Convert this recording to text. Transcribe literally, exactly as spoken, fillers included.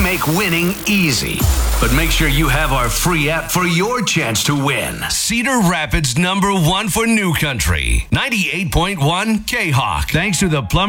make winning easy. But make sure you have our free app for your chance to win. Cedar Rapids number one for New Country. ninety-eight point one K-Hawk. Thanks to the Plumber